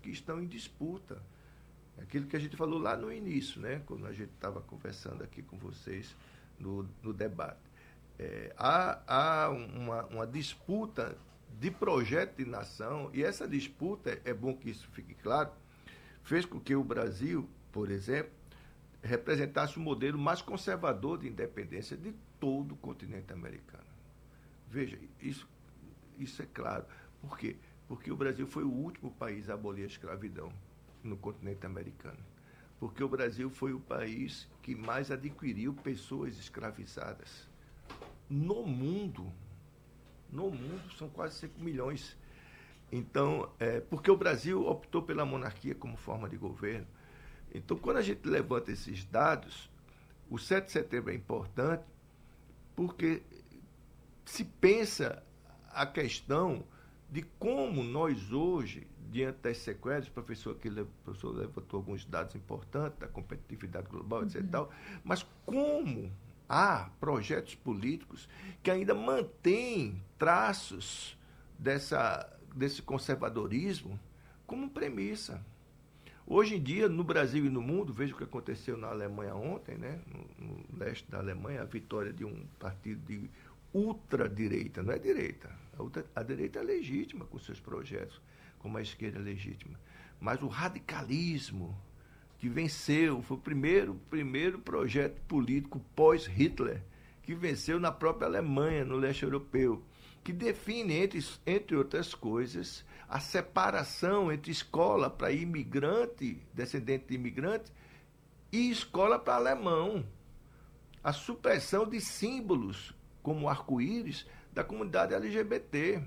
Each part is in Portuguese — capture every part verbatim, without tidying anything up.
que estão em disputa. Aquilo que a gente falou lá no início, né? Quando a gente estava conversando aqui com vocês no, no debate. É, há há uma, uma disputa de projeto de nação, e essa disputa, é bom que isso fique claro, fez com que o Brasil, por exemplo, representasse o modelo mais conservador de independência de todo o continente americano. Veja, isso, isso é claro. Por quê? Porque o Brasil foi o último país a abolir a escravidão no continente americano. Porque o Brasil foi o país que mais adquiriu pessoas escravizadas. No mundo, no mundo são quase cinco milhões. Então, é, porque o Brasil optou pela monarquia como forma de governo. Então, quando a gente levanta esses dados, o sete de setembro é importante porque se pensa a questão de como nós hoje, diante das sequelas, o professor aqui o professor levantou alguns dados importantes da competitividade global, uhum. etc. E tal, mas como há projetos políticos que ainda mantêm traços dessa, desse conservadorismo como premissa. Hoje em dia, no Brasil e no mundo, veja o que aconteceu na Alemanha ontem, né? no, no leste da Alemanha, a vitória de um partido de ultradireita, não é direita. A, ultra, a direita é legítima com seus projetos, como a esquerda é legítima. Mas o radicalismo que venceu, foi o primeiro, primeiro projeto político pós-Hitler, que venceu na própria Alemanha, no leste europeu, que define, entre, entre outras coisas, a separação entre escola para imigrante, descendente de imigrante, e escola para alemão. A supressão de símbolos, como o arco-íris, da comunidade L G B T.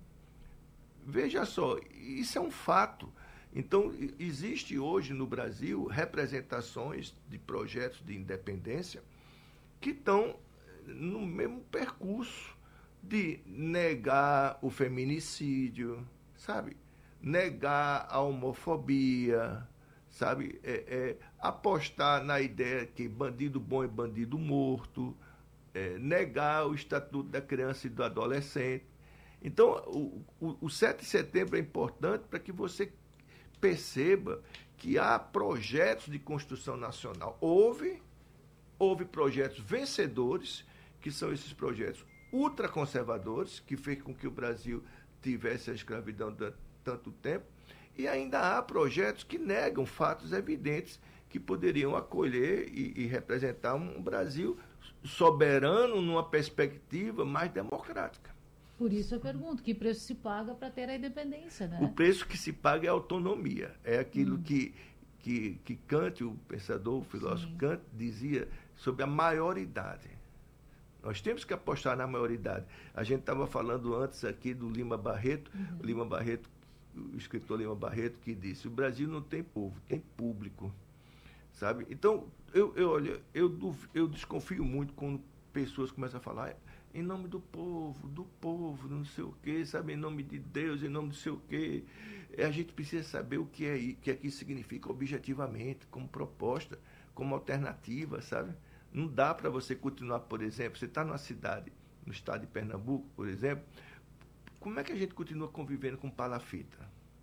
Veja só, isso é um fato. Então, existe hoje no Brasil representações de projetos de independência que estão no mesmo percurso de negar o feminicídio, sabe? Negar a homofobia, sabe? É, é, apostar na ideia que bandido bom é bandido morto, é, negar o estatuto da criança e do adolescente. Então, o, o, o sete de setembro é importante para que você perceba que há projetos de construção nacional. Houve, houve projetos vencedores, que são esses projetos ultraconservadores, que fez com que o Brasil tivesse a escravidão durante tanto tempo, e ainda há projetos que negam fatos evidentes que poderiam acolher e, e representar um Brasil soberano numa perspectiva mais democrática. Por isso eu pergunto, que preço se paga para ter a independência, né? O preço que se paga é a autonomia. É aquilo hum. que, que, que Kant, o pensador, o filósofo Sim. Kant, dizia sobre a maioridade. Nós temos que apostar na maioridade. A gente estava falando antes aqui do Lima Barreto, uhum. o Lima Barreto, o escritor Lima Barreto, que disse: o Brasil não tem povo, tem público. Sabe? Então, eu, eu, olha, eu, eu desconfio muito quando pessoas começam a falar em nome do povo, do povo, não sei o quê, sabe? Em nome de Deus, em nome do sei o quê. A gente precisa saber o que é que aqui significa objetivamente, como proposta, como alternativa, sabe? Não dá para você continuar, por exemplo, você está numa cidade, no estado de Pernambuco, por exemplo, como é que a gente continua convivendo com palafita?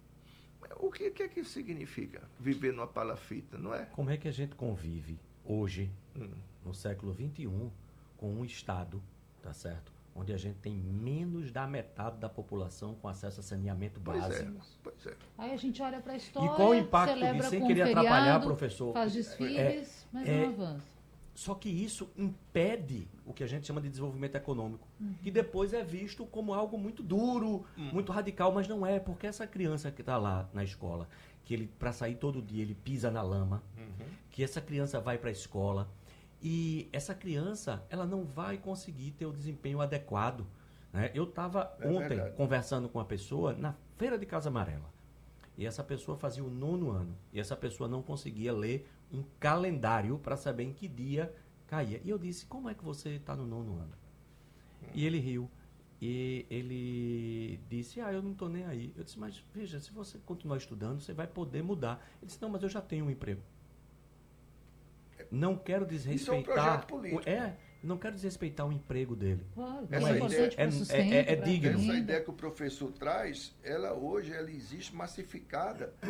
O que, que é que isso significa, viver numa palafita, não é? Como é que a gente convive hoje, hum. no século vinte e um, com um estado, tá certo? Onde a gente tem menos da metade da população com acesso a saneamento básico. Pois é, pois é. Aí a gente olha para a história, e qual o impacto celebra disso, sem com querer feriado, atrapalhar, professor? Faz desfiles, é, mas é, não avança. Só que isso impede o que a gente chama de desenvolvimento econômico, uhum. que depois é visto como algo muito duro, uhum. muito radical, mas não é, porque essa criança que está lá na escola, que ele para sair todo dia ele pisa na lama, uhum. que essa criança vai para a escola, e essa criança, ela não vai conseguir ter o desempenho adequado. Né? Eu estava é ontem verdade. conversando com uma pessoa na Feira de Casa Amarela. E essa pessoa fazia o nono ano. E essa pessoa não conseguia ler um calendário para saber em que dia caía. E eu disse: como é que você está no nono ano? Hum. E ele riu. E ele disse: ah, eu não estou nem aí. Eu disse: mas veja, se você continuar estudando, você vai poder mudar. Ele disse: não, mas eu já tenho um emprego. Não quero desrespeitar. Isso é um projeto político. É, não quero desrespeitar o emprego dele. Claro, essa é, ideia, é, é, é, é digno. Essa ideia que o professor traz, ela hoje ela existe massificada